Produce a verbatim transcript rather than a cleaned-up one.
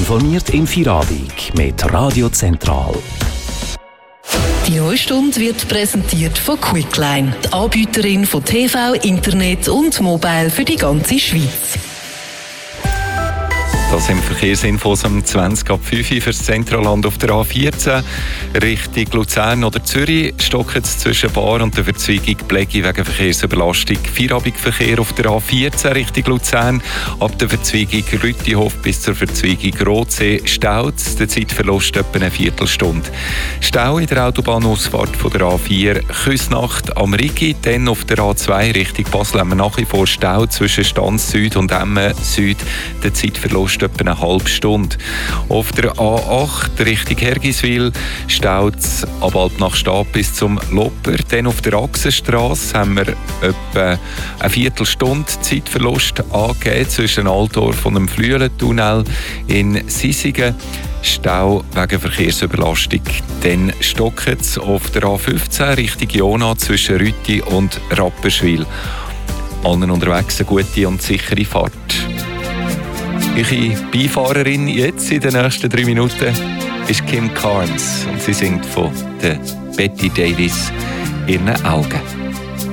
informiert im Feierabend mit Radio Zentral. Die neue Stunde wird präsentiert von Quickline, die Anbieterin von T V, Internet und Mobile für die ganze Schweiz. Das sind Verkehrsinfos am zwanzig ab fünf Uhr für das Zentralland auf der A vierzehn. Richtung Luzern oder Zürich stockt es zwischen Bar und der Verzweigung Blägi wegen Verkehrsüberlastung. Feierabendverkehr auf der A vierzehn Richtung Luzern. Ab der Verzweigung Rüttihof bis zur Verzweigung Rotsee staut es. Der Zeitverlust etwa eine Viertelstunde. Stau in der Autobahnausfahrt von der A vier Küsnacht am Rigi. Dann auf der A zwei Richtung Basel haben wir nach wie vor Stau zwischen Stanz Süd und Emmen Süd. Der Zeitverlust etwa eine halbe Stunde. Auf der A acht Richtung Hergiswil staut es ab Albnach-Stab bis zum Lopper. Dann auf der Achsenstrasse haben wir etwa eine Viertelstunde Zeitverlust angegeben zwischen Altdorf und dem Flüelentunnel in Sisigen. Stau wegen Verkehrsüberlastung. Dann stockt es auf der A fünfzehn Richtung Jona zwischen Rütti und Rapperswil. Allen unterwegs eine gute und sichere Fahrt. Ihre Beifahrerin jetzt in den nächsten drei Minuten ist Kim Carnes und sie singt von der Betty Davis «Ihren Augen».